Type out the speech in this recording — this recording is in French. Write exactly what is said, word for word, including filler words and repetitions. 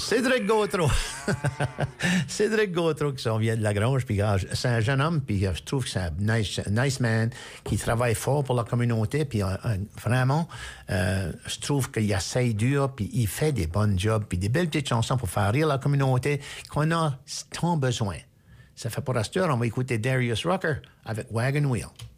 Cédric Gautreau. Cédric Gautreau, qui vient de Lagrange, puis euh, c'est un jeune homme, puis euh, je trouve que c'est un nice, nice man, qui travaille fort pour la communauté, puis euh, euh, vraiment, euh, je trouve qu'il essaye dur, puis il fait des bonnes jobs, puis des belles petites chansons pour faire rire la communauté qu'on a tant besoin. Ça fait pour Astor, on va écouter Darius Rucker avec Wagon Wheel.